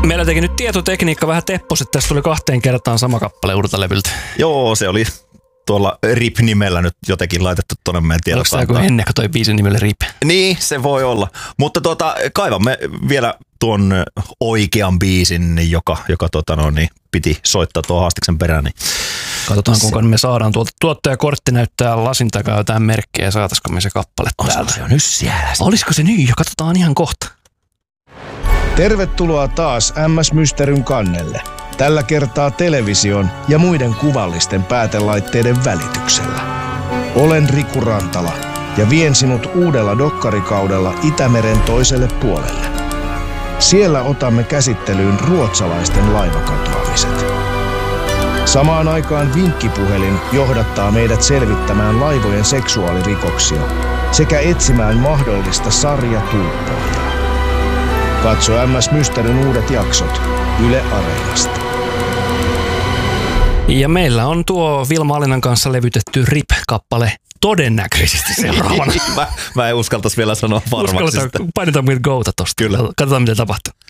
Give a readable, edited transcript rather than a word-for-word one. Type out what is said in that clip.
Meillä teki nyt tietotekniikka vähän teppos, että tässä tuli 2 kertaan sama kappale uudelta levyltä. Joo, se oli tuolla RIP-nimellä nyt jotenkin laitettu tuonne meidän tiedosantaan. Onko tämä joku Hennekka toi biisin nimellä RIP? Niin, se voi olla. Mutta kaivamme vielä tuon oikean biisin, joka piti soittaa tuon haastiksen perään. Niin. Katsotaan, kuinka me saadaan tuolta. Tuottajakortti näyttää lasin takaa jotain merkkejä ja saataisiko me se kappale täältä. Se on nyt siellä. Olisiko se nyt? Katsotaan ihan kohta. Tervetuloa taas MS Mysteryn kannelle. Tällä kertaa television ja muiden kuvallisten päätelaitteiden välityksellä. Olen Riku Rantala ja vien sinut uudella dokkarikaudella Itämeren toiselle puolelle. Siellä otamme käsittelyyn ruotsalaisten laivakatoamiset. Samaan aikaan vinkkipuhelin johdattaa meidät selvittämään laivojen seksuaalirikoksia sekä etsimään mahdollista sarjatuuppoajaa. Katso MS Mysteryn uudet jaksot Yle Areenasta. Ja meillä on tuo Vilma Alinan kanssa levytetty RIP-kappale todennäköisesti seuraavana. Mä en uskaltaisi vielä sanoa varmaksi. Painetaan with goata tosta. Kyllä. Katsotaan, mitä tapahtuu.